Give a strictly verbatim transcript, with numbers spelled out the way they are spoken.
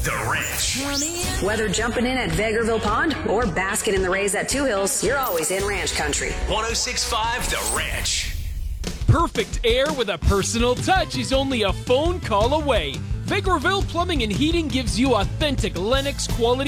The Ranch. Whether jumping in at Vegreville Pond or basking in the rays at Two Hills, you're always in ranch country. one oh six point five The Ranch. Perfect air with a personal touch is only a phone call away. Vegreville Plumbing and Heating gives you authentic Lennox quality